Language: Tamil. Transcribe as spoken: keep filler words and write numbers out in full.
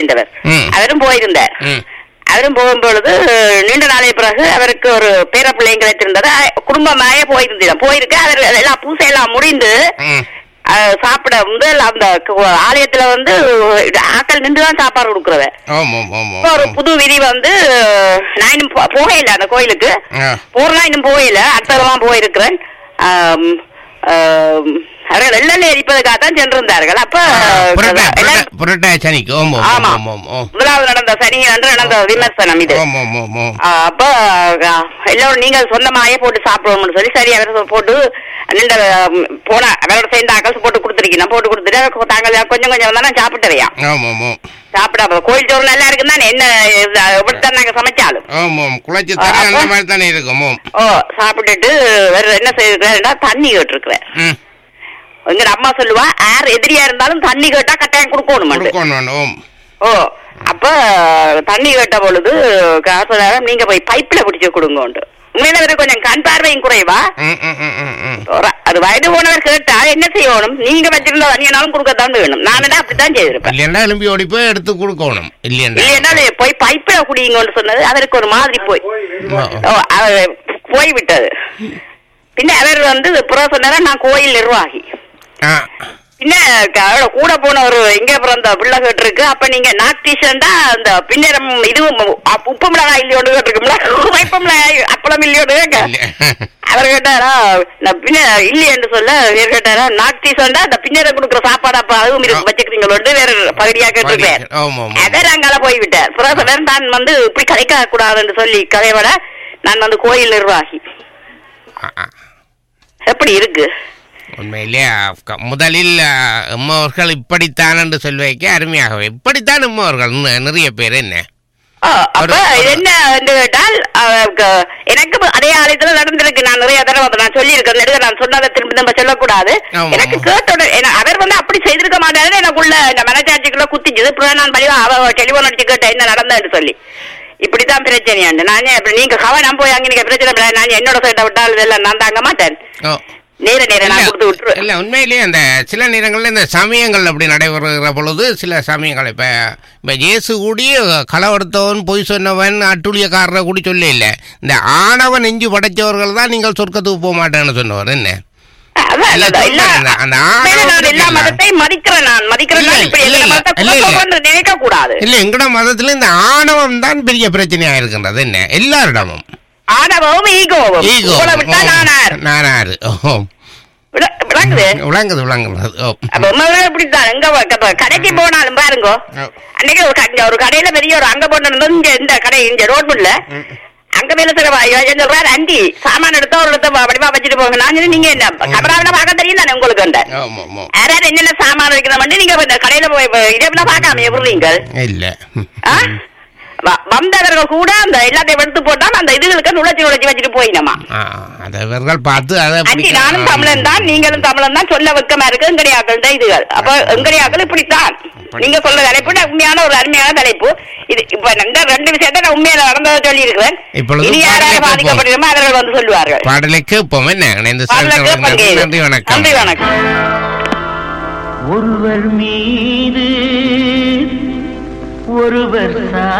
சேர்ந்தவர். அவரும் போயிருந்தார். அவரும் போகும்பொழுது நீண்ட நாளைய பிறகு அவருக்கு ஒரு பேர பிள்ளைங்க கிடைச்சிருந்தது. குடும்பமாயே போயிருந்தோம். போயிருக்கு அவர் எல்லாம் பூசையெல்லாம் முடிந்து சாப்பிட வந்து அந்த ஆலயத்துல வந்து ஆக்கள் நின்றுதான் சாப்பாடு கொடுக்குறவ. ஒரு புது விதி வந்து நான் இன்னும் போகல அந்த கோயிலுக்கு. போறலாம் இன்னும் போகல. அடுத்ததான் போயிருக்கிறேன். அவர்கள் எல்லாம் எரிப்பதற்காக தான் சென்றிருந்தார்கள். அப்ப முதலாவது நடந்த சனி அன்று நடந்த விமர்சனம் இது. அப்ப எல்லாரும் நீங்க சொந்தமாயே போட்டு சாப்பிடுவோம்னு சொல்லி சரி அவர் போட்டு நின்ற போன அவரோட சேர்ந்த ஆக்கள் போட்டு கொடுத்துருக்கீங்க. போட்டு கொடுத்துட்டு தாங்கள் கொஞ்சம் கொஞ்சம் வந்தா நான் சாப்பிட்டுறையா சாப்பிட கோயில் சோறு நல்லா இருக்குன்னு தானே என்ன எப்படித்தான் நாங்க சமைச்சாலும் ஓ சாப்பிட்டுட்டு வேற என்ன செய்யறா தண்ணி கேட்டுருக்குறேன். எங்க அம்மா சொல்லுவா யார் எதிரியா இருந்தாலும் தண்ணி கேட்டா கட்டாயம் கொடுக்கணும். ஓ அப்ப தண்ணி கேட்ட பொழுது காசு நீங்க போய் பைப்ல பிடிச்சு கொடுங்க. உண்மையில கொஞ்சம் கண் பார்வையும் குறைவா. அது வயது போனவர் கேட்டா என்ன செய்யணும்? நீங்க வச்சிருந்த தண்ணியாலும் கொடுக்கத்தான் வேணும். நானே அப்படித்தான் செய்திருப்பேன். எலும்பி ஓடி போய் எடுத்து கொடுக்கணும். இல்லையா போய் பைப்ல குடிங்கன்னு சொன்னது அவருக்கு ஒரு மாதிரி போய் போய்விட்டது. பின்ன அவர் வந்து புற சொன்னாரா நான் கோயில் நிர்வாகி. பின்ன கூட போன ஒரு எங்க அப்புறம் அந்த பிள்ளை கேட்டு இருக்கு. அப்ப நீங்க நாக்டீஷன்டா அந்த பின்னரம் இதுவும் உப்பு மிளகாய் இல்லையோடு கேட்டிருக்கும்ல வைப்ப மிளகாய் அப்பளம் இல்லையோடு கேட்க அவர் கேட்டாரா பின்ன இல்லையென்று சொல்ல வேறு கேட்டாரா நாக்டீஷன்டா அந்த பின்னரம் கொடுக்குற சாப்பாடு அப்ப அதுவும் இருக்கு வச்சுக்கிறீங்களோடு வேற பகுதியா கேட்டிருக்கேன். அதே அங்கால போய்விட்டார். புரோசனர் நான் வந்து இப்படி கதைக்க கூடாதுன்னு சொல்லி கதையோட நான் வந்து கோயில் நிர்வாகி. எப்படி இருக்கு உண்மையிலே? முதலில் அம்மாவர்கள் இப்படித்தான் என்று சொல்வைக்க அருமையாகவே இப்படித்தான் அம்மாவர்கள் நிறைய பேர் என்ன என்ன கேட்டால் எனக்கு அதே ஆலயத்துல நடந்திருக்கு. நான் நிறைய தடவை நான் சொல்லியிருக்கேன். நான் சொன்னதை திரும்ப நம்ம சொல்லக்கூடாது. எனக்கு கேட்டோட அவர் வந்து அப்படி செய்திருக்க மாட்டாரு. எனக்குள்ள இந்த மனச்சாட்சிக்குள்ள குத்திச்சது. நான் பதிவா அவ டெலிபோன் அடிச்சு கேட்டேன் என்ன நடந்ததுன்னு சொல்லி. இப்படித்தான் பிரச்சனையாண்டு நானே நீங்க கவனம் போய் அங்க நீங்க பிரச்சனை நான் என்னோட சைட்டை விட்டால் இதெல்லாம் நான் தாங்க மாட்டேன். நேர நேரம் நான் கொடுத்து விட்டுருவேன். இல்லை உண்மையிலேயே அந்த சில நேரங்களில் இந்த சமயங்கள் அப்படி நடைபெறுகிற பொழுது சில சமயங்கள் இப்போ இப்போ இயேசு கூடி களவெடுத்தவன் பொய் சொன்னவன் அட்டுழியக்காரரை கூடி சொல்ல இல்லை. இந்த ஆணவன் நெஞ்சு படைச்சவர்கள் தான் நீங்கள் சொர்க்கத்துக்கு போக மாட்டேன்னு சொன்னவர் என்ன எங்கட மதத்துல இந்த ஆணவம் தான் பெரிய பிரச்சனையா இருக்கின்றது. என்ன எல்லாரிடமும் ஆணவம் ஈகோவும் நானாரு விளங்குது விளங்குது. கடைக்கு போனாலும் பாருங்க அன்னைக்கு ஒரு கடையில பெரிய ஒரு அங்க போன இந்த கடை இந்த ரோட்ல அங்க வேலை சொல்றாரு அண்டி சாமான எடுத்தா ஒரு இடத்த வடிவா வச்சுட்டு போங்க. நான் நீங்க என்ன கபராவில பார்க்க தெரியும் தானே உங்களுக்கு யாராவது என்னென்ன சாமான வைக்கிறோம் நீங்க கடையில போய் இதெல்லாம் பார்க்காம எப்படிங்க இல்ல வந்தவர்கள் கூட அந்த எல்லாத்தையும் எடுத்து போட்டால் அந்த இதுகளுக்கு நுழைச்சி நுழைச்சி வச்சுட்டு போயினமா பார்த்து நானும் தமிழன் தான் நீங்களும் தமிழன் தான் சொல்ல வெக்கமா இருக்கு எங்கடையாக்கள் தான் இதுகள். அப்ப எங்கடையாக்கள் இப்படித்தான் நீங்க சொல்ற தலைப்பு உண்மையான ஒரு அருமையான தலைப்பு. இது இப்ப இந்த ரெண்டு விஷயத்த நான் உண்மையில நடந்ததை சொல்லி இருக்கிறேன். இனி யாராவது பாதிக்கப்படுகிறோமோ அவர்கள் வந்து சொல்லுவார்கள். பாடலுக்கு நன்றி வணக்கம். ஒருவர் மீது ஒருவர்